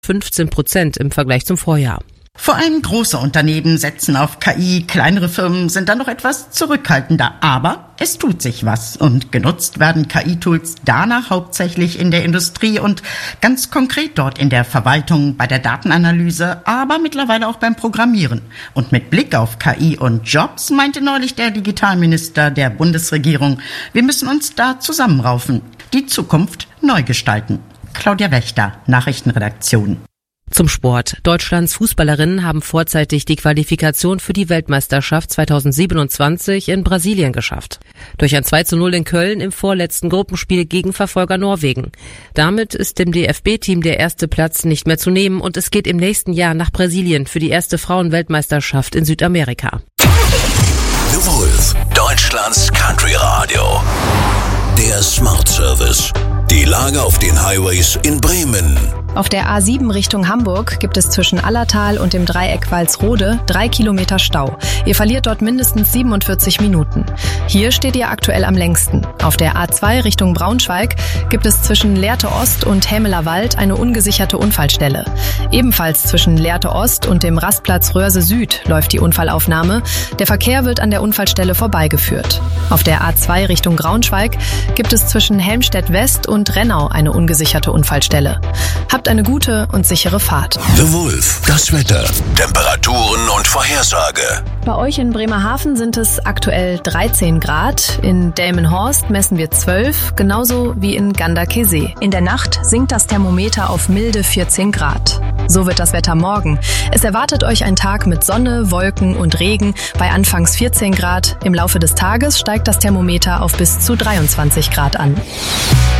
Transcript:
15% im Vergleich zum Vorjahr. Vor allem große Unternehmen setzen auf KI, kleinere Firmen sind dann noch etwas zurückhaltender. Aber es tut sich was und genutzt werden KI-Tools danach hauptsächlich in der Industrie und ganz konkret dort in der Verwaltung, bei der Datenanalyse, aber mittlerweile auch beim Programmieren. Und mit Blick auf KI und Jobs meinte neulich der Digitalminister der Bundesregierung, wir müssen uns da zusammenraufen, die Zukunft neu gestalten. Claudia Wächter, Nachrichtenredaktion. Zum Sport. Deutschlands Fußballerinnen haben vorzeitig die Qualifikation für die Weltmeisterschaft 2027 in Brasilien geschafft. Durch ein 2:0 in Köln im vorletzten Gruppenspiel gegen Verfolger Norwegen. Damit ist dem DFB-Team der erste Platz nicht mehr zu nehmen und es geht im nächsten Jahr nach Brasilien für die erste Frauenweltmeisterschaft in Südamerika. The Wolf, Deutschlands Country Radio. Der Smart Service. Die Lage auf den Highways in Bremen. Auf der A7 Richtung Hamburg gibt es zwischen Allertal und dem Dreieck Walsrode 3 Kilometer Stau. Ihr verliert dort mindestens 47 Minuten. Hier steht ihr aktuell am längsten. Auf der A2 Richtung Braunschweig gibt es zwischen Lehrte Ost und Hämeler Wald eine ungesicherte Unfallstelle. Ebenfalls zwischen Lehrte Ost und dem Rastplatz Röhrse Süd läuft die Unfallaufnahme. Der Verkehr wird an der Unfallstelle vorbeigeführt. Auf der A2 Richtung Braunschweig gibt es zwischen Helmstedt West und Rennau eine ungesicherte Unfallstelle. Habt eine gute und sichere Fahrt. The Wolf, das Wetter, Temperaturen und Vorhersage. Bei euch in Bremerhaven sind es aktuell 13 Grad. In Delmenhorst messen wir 12, genauso wie in Ganderkesee. In der Nacht sinkt das Thermometer auf milde 14 Grad. So wird das Wetter morgen. Es erwartet euch ein Tag mit Sonne, Wolken und Regen bei anfangs 14 Grad. Im Laufe des Tages steigt das Thermometer auf bis zu 23 Grad an.